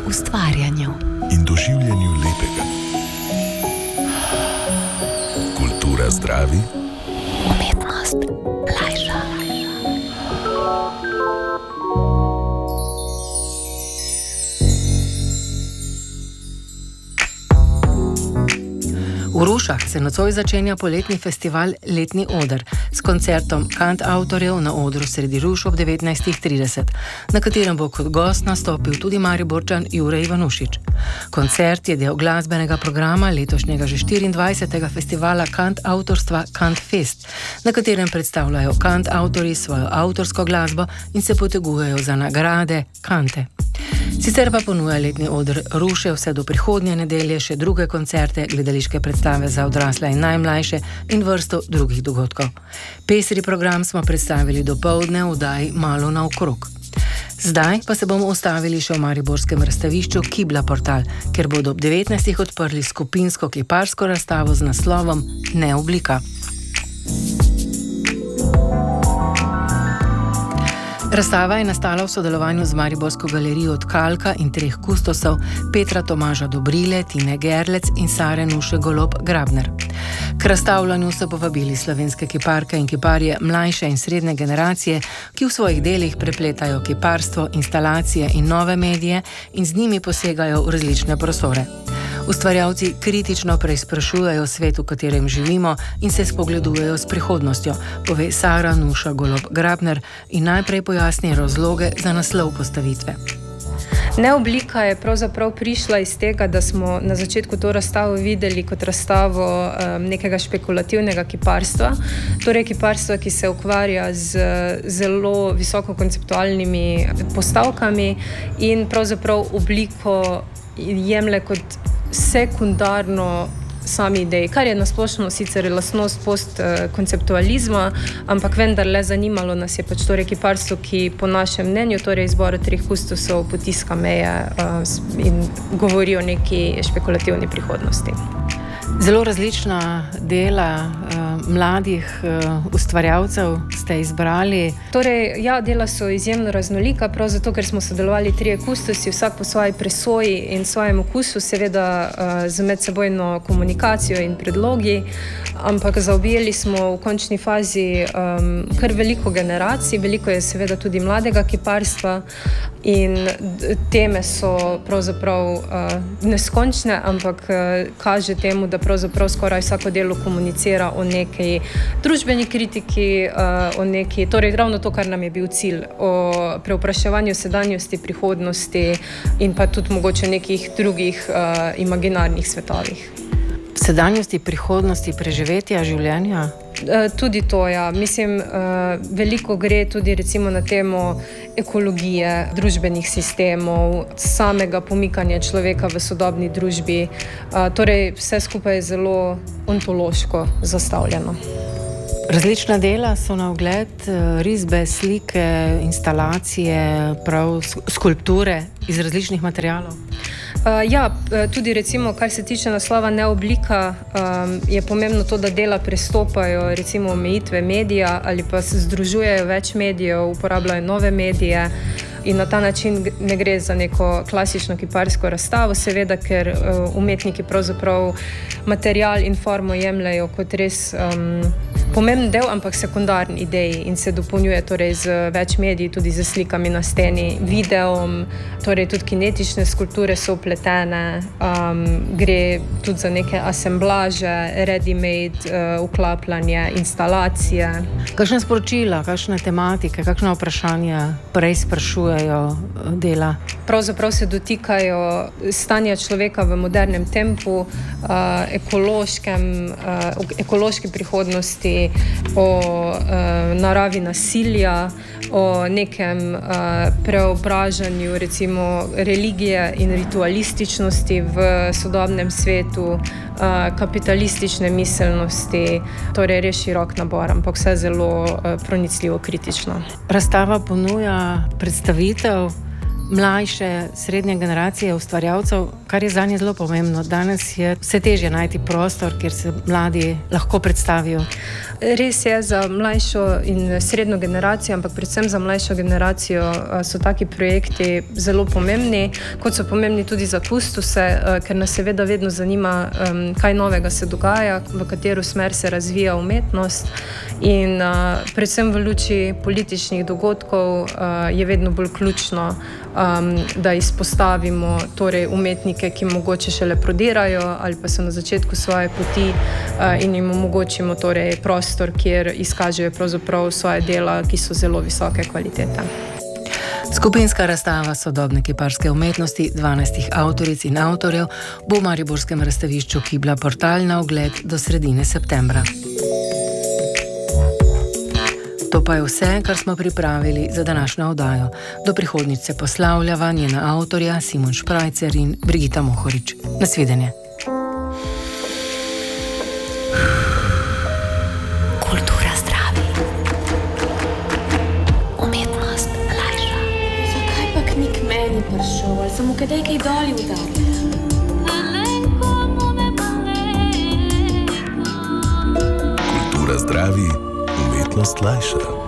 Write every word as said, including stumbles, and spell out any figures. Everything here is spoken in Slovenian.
ustvarjanju in doživljanju lepega. Kultura zdravi, umetnost lajša. V Rušah se nocoj začenja poletni festival Letni oder s koncertom kantavtorjev na odru sredi Ruš ob devetnajstih trideset, na katerem bo kot gost nastopil tudi Mariborčan Jure Ivanušič. Koncert je del glasbenega programa letošnjega že štiriindvajsetega festivala kantavtorstva Kantfest, na katerem predstavljajo kantavtorji svojo avtorsko glasbo in se potegujejo za nagrade kante. Sicer pa ponuja Letni oder Ruše vse do prihodnje nedelje še druge koncerte, gledališke predstave za odrasle in najmlajše in vrsto drugih dogodkov. Pesri program smo predstavili dopoldne v oddaji Malo naokrog. Zdaj pa se bomo ustavili še v mariborskem razstavišču Kibla Portal, kjer bodo ob devetnajstih odprli skupinsko kiparsko razstavo z naslovom Neoblika. Razstava je nastala v sodelovanju z Mariborsko galerijo Tkalka in treh kustosov Petra Tomaža Dobrile, Tine Gerlec in Sare Nuše Golob Grabner. K razstavljanju so povabili slovenske kiparke in kiparje mlajše in srednje generacije, ki v svojih delih prepletajo kiparstvo, instalacije in nove medije in z njimi posegajo v različne prostore. Ustvarjalci kritično preizprašujejo svet, v katerem živimo in se spogledujejo s prihodnostjo, pove Sara Nuša Golob Grabner in najprej pojasni razloge za naslov postavitve. Neoblika je pravzaprav prišla iz tega, da smo na začetku to razstavo videli kot razstavo um, nekega špekulativnega kiparstva, torej kiparstva, ki se ukvarja z zelo visoko konceptualnimi postavkami in pravzaprav obliko jemlje kot sekundarno sami ideji, kar je nasplošno sicer lastnost postkonceptualizma, ampak vendarle zanimalo nas je pač torej kiparstvo, ki po našem mnenju, torej izboru treh kustosov, potiska meje uh, in govori o neki špekulativni prihodnosti. Zelo različna dela uh, mladih uh, ustvarjalcev ste izbrali. Torej, ja, dela so izjemno raznolika, prav zato, ker smo sodelovali trije kustosi, vsak po svoji presoji in svojem okusu, seveda uh, z medsebojno komunikacijo in predlogi, ampak zaobjeli smo v končni fazi um, kar veliko generacij, veliko je seveda tudi mladega kiparstva in teme so pravzaprav uh, neskončne, ampak uh, kaže temu, da pravzaprav skoraj vsako delo komunicira o neki družbeni kritiki, uh, o neki, torej ravno to, kar nam je bil cilj, o preupraševanju sedanjosti, prihodnosti in pa tudi mogoče nekih drugih uh, imaginarnih svetovih. Sedanjosti, prihodnosti, preživetja življenja? Tudi to, ja. Mislim, veliko gre tudi recimo na temo ekologije, družbenih sistemov, samega pomikanja človeka v sodobni družbi. Torej, vse skupaj je zelo ontološko zastavljeno. Različna dela so na ogled, risbe, slike, instalacije, prav skulpture iz različnih materialov. Uh, ja, tudi recimo, kar se tiče naslova Neoblika, um, je pomembno to, da dela prestopajo recimo omejitve medija ali pa se združujejo več medijev, uporabljajo nove medije in na ta način ne gre za neko klasično kiparsko razstavo, seveda, ker uh, umetniki pravzaprav material in formo jemljajo kot res um, pomemben del, ampak sekundarni ideji in se dopolnjuje torej z več mediji, tudi z slikami na steni, videom, torej tudi kinetične skulpture so upletene, um, gre tudi za neke asemblaže, ready-made, uh, uklapljanje, instalacije. Kakšne sporočila, kakšne tematike, kakšne vprašanja prej sprašujejo dela? Pravzaprav se dotikajo stanja človeka v modernem tempu, uh, ekološkem, uh, ekološki prihodnosti, o uh, naravi nasilja, o nekem uh, preobražanju recimo religije in ritualističnosti v sodobnem svetu, uh, kapitalistične miselnosti, torej res širok nabor, ampak vse zelo uh, pronicljivo kritično. Razstava ponuja predstavitev mlajše, srednje generacije ustvarjalcev, kar je zanje zelo pomembno. Danes je vse težje najti prostor, kjer se mladi lahko predstavijo. Res je za mlajšo in srednjo generacijo, ampak predvsem za mlajšo generacijo so taki projekti zelo pomembni, kot so pomembni tudi za kustose, ker nas seveda vedno zanima, kaj novega se dogaja, v katero smer se razvija umetnost in predvsem v luči političnih dogodkov je vedno bolj ključno, da izpostavimo torej umetnike, ki mogoče šele prodirajo ali pa so na začetku svoje poti in jim omogočimo torej prostor, kjer izkažejo pravzaprav svoje dela, ki so zelo visoke kvalitete. Skupinska razstava sodobne kiparske umetnosti dvanajstih avtoric in avtorjev bo v mariborskem razstavišču Kibla Portal na ogled do sredine septembra. To pa je vse, kar smo pripravili za današnjo oddajo. Do prihodnjič se poslavljava njena avtorja Simon Šprajcer in Brigita Mohorič. Nasvidenje. Kultura zdravi. Umetnost lajša. Zakaj pa ni k meni prišel, ali sem mu kadej kaj doli udaril? Kultura zdravi, umetnost lajša.